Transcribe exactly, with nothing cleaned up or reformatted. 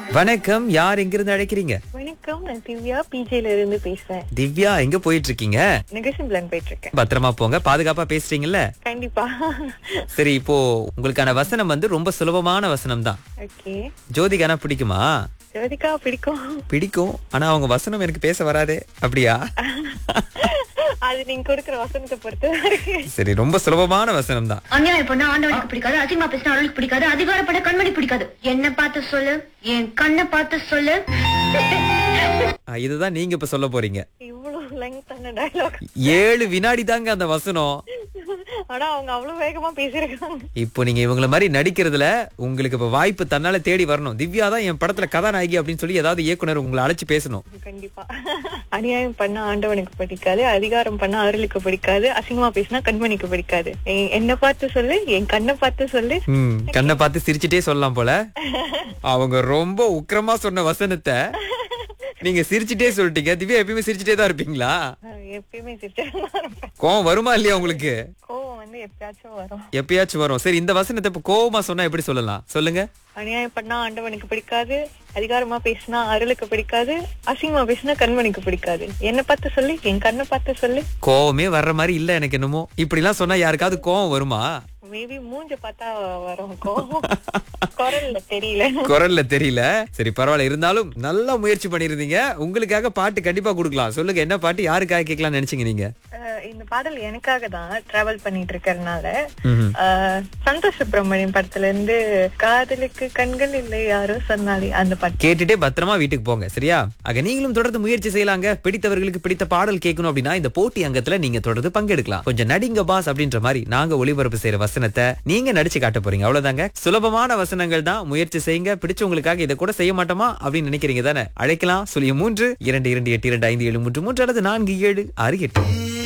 வணக்கம், யார் எங்கிருந்து அழைக்கிறீங்க? வணக்கம், நான் திவ்யா பிஜேல இருந்து பேசுறேன். திவ்யா, எங்க போயிட்டு இருக்கீங்க? நெகேஷன் பிளான் போயிட்டு இருக்கேன். பத்திரமா போங்க, பாதுகாப்பா பேசுறீங்கல்ல? கண்டிப்பா. சரி, இப்போ உங்களுக்கான வசனம் வந்து ரொம்ப சுலபமான வசனம் தான். ஓகே. ஜோதிகானா பிடிக்குமா? ஜோதிகா பிடிக்கும். பிடிக்கும், ஆனா அவங்க வசனம் எனக்கு பேச வராதே. அப்படியா? அது நீங்க கொடுக்கிற வசனத்தை பொறுத்து இருக்கு. சரி, ரொம்ப சுலபமான வசனம் தான். அநியாயம் பண்ண ஆண்டவனுக்கு பிடிக்காது, அசிங்கமா பேசினா அவளுக்கு பிடிக்காது, அதிகாரப்பட கண்மணி பிடிக்காது. என்ன பார்த்து சொல்லு, என் கண்ணை பார்த்து சொல்லு. ஆ, இதுதான் நீங்க இப்ப சொல்ல போறீங்க. இவ்வளவு லெங்தான டயலாக். ஏழு வினாடி தாங்க அந்த வசனம். ஆனா அவங்க அவ்வளவு வேகமா பேசிருக்காங்க. இப்போ நீங்க இவங்கள மாதிரி நடிக்கிறதுல உங்களுக்கு இப்ப வாய்ப்பு தன்னால தேடி வரணும். திவ்யா தான் என் படத்துல கதாநாயகி அப்படின்னு சொல்லி ஏதாவது இயக்குனர் உங்களை அழைச்சு பேசணும். கண்டிப்பா. அநியாயம் பண்ண ஆண்டவனுக்கு பிடிக்காது, அதிகாரம் பண்ண அருளுக்கு பிடிக்காது, அசிங்கமா பேசினா கண்மணிக்கு பிடிக்காது. எ- என்ன பார்த்து சொல்லு, என் கண்ணை பார்த்து சொல்லு. ம், கண்ணை பார்த்து சிரிச்சுட்டே சொல்லலாம் போல. அவங்க ரொம்ப உக்கிரமா சொன்ன வசனத்தை நீங்க சிரிச்சுட்டே சொல்லிட்டீங்க. திவ்யா எப்பயுமே சிரிச்சுட்டே தான் இருப்பீங்களா? அஹ் எப்பயுமே சிரிச்சுதான் இருப்பேன். கோவம் வருமா இல்லையா உங்களுக்கு? கோவம் வந்து எப்பயாச்சும் வரும். எப்பயாச்சும் வரும். சரி, இந்த வசனத்தை இப்ப கோவமா சொன்னா எப்படி சொல்லலாம் சொல்லுங்க? அநியாயம் பண்ணா ஆண்டவனுக்கு பிடிக்காது, அதிகாரமா பேசினா அருளுக்கு பிடிக்காது, அசிங்கமா பேசினா கண்மணிக்கு பிடிக்காது. என்ன பார்த்து சொல்லு, என் கண்ணை பார்த்து சொல்லு. கோவமே வர்ற மாதிரி இல்ல எனக்கு என்னமோ. இப்படி எல்லாம் சொன்னா யாருக்காவது கோவம் வருமா? மேபி மூஞ்ச பார்த்தா வரும் கோவம். குரல்ல தெரியல. குரல்ல தெரியல. சரி, பரவாயில்ல. இருந்தாலும் நல்லா முயற்சி பண்ணிருந்தீங்க. உங்களுக்காக பாட்டு கண்டிப்பா கொடுக்கலாம். சொல்லுங்க, என்ன பாட்டு யாருக்காக கேட்கலாம்னு நினைச்சீங்க நீங்க? அஹ் இந்த பாடல் எனக்காக தான் டிராவல் பண்ணிட்டு இருக்கறனால ம்ஹும். அஹ் சந்தோஷ் சுப்ரமணியம் படத்துல இருந்து காதலுக்கு கண்கள் இல்லை யாரோ சொன்னாலே அந்த பாட்டு. கேட்டுட்டே பத்திரமா வீட்டுக்கு போங்க, சரியா? ஆக நீங்களும் தொடர்ந்து முயற்சி செய்யலாங்க. பிடித்தவர்களுக்கு பிடித்த பாடல் கேட்கணும் அப்படின்னா இந்த போட்டி அங்கத்துல நீங்க தொடர்ந்து பங்கெடுக்கலாம். கொஞ்சம் நடிங்க பாஸ் அப்படின்ற மாதிரி நாங்க ஒளிபரப்பு செய்யற வசனத்தை நீங்க நடிச்சு காட்ட போறீங்க. அவ்வளவுதாங்க. சுலபமான வசனங்கள் தான். முயற்சி செய்யுங்க. பிடிச்சவங்களுக்காக இதை கூட செய்ய மாட்டோமா அப்படின்னு நினைக்கிறீங்க தானே? அழைக்கலாம். சுழியம் மூன்று இரண்டு இரண்டு எட்டு இரண்டு ஐந்து ஏழு மூன்று மூன்று அல்லது நான்கு ஏழு ஆறு எட்டு.